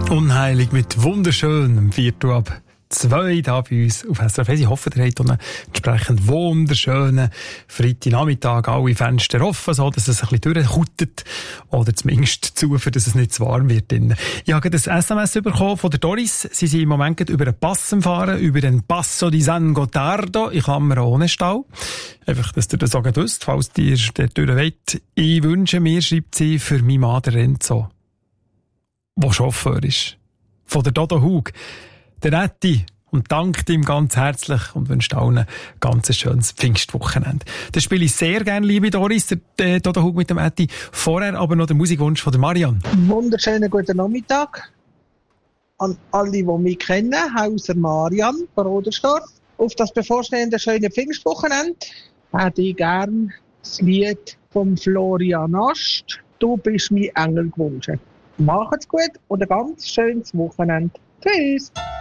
Unheilig mit wunderschönem 4:02 da bei uns auf SRF. Ich hoffe, ihr habt einen entsprechend wunderschönen Freitagnachmittag, alle Fenster offen, so dass es ein bisschen durchkutet oder zumindest zu, für dass es nicht zu warm wird. Ich habe ein SMS bekommen von der Doris. Sie sind im Moment über einen Pass am Fahren, über den Passo di San Gottardo, in Klammern ohne Stau. Einfach, dass ihr das auch wisst, falls ihr dort durch wollt. Ich wünsche mir, schreibt sie, für meinen Mann Renzo, der Chauffeur ist, von der Dodo Hug, der Etti, und dankt ihm ganz herzlich und wünscht allen ein ganz schönes Pfingstwochenende. Das spiele ich sehr gerne, liebe Doris, der Dodo Hug mit dem Etti. Vorher aber noch der Musikwunsch von der Marianne. Wunderschönen guten Nachmittag an alle, die mich kennen, außer Marianne, Brodersdorf. Auf das bevorstehende schöne Pfingstwochenende hätte ich gern das Lied von Florian Ast, «Du bist mein Engel» gewünscht. Macht's gut und ein ganz schönes Wochenende. Tschüss!